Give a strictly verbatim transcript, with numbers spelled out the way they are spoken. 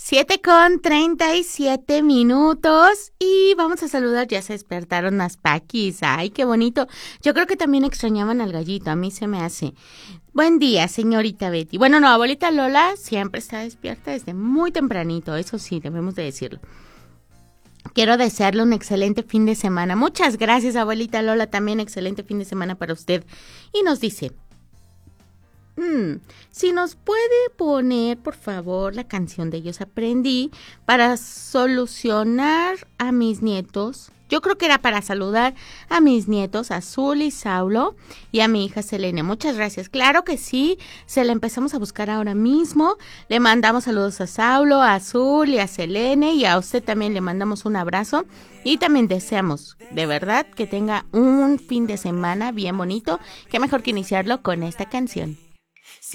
Siete con treinta y siete minutos y vamos a saludar, ya se despertaron las paquis, ay, qué bonito. Yo creo que también extrañaban al gallito, a mí se me hace. Buen día, señorita Betty. Bueno, no, abuelita Lola siempre está despierta desde muy tempranito, eso sí, debemos de decirlo. Quiero desearle un excelente fin de semana. Muchas gracias, abuelita Lola, también excelente fin de semana para usted. Y nos dice... Hmm, si nos puede poner, por favor, la canción de Ellos Aprendí para solucionar a mis nietos. Yo creo que era para saludar a mis nietos, Azul y Saulo, y a mi hija Selene. Muchas gracias. Claro que sí, se la empezamos a buscar ahora mismo. Le mandamos saludos a Saulo, a Azul y a Selene, y a usted también le mandamos un abrazo. Y también deseamos, de verdad, que tenga un fin de semana bien bonito. Qué mejor que iniciarlo con esta canción.